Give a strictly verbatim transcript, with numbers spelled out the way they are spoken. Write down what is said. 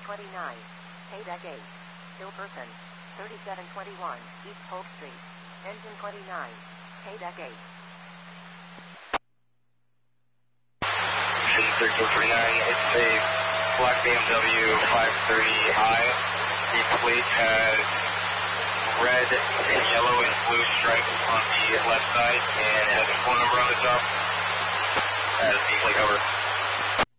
twenty-nine, K-Deck eight, Hill Person, thirty-seven twenty-one, East Polk Street, Engine twenty-nine, K-Deck eight. Engine thirteen forty-nine, it's a black B M W five thirty i. The plate has red and yellow and blue stripes on the left side, and it has a phone number on the top as the plate cover.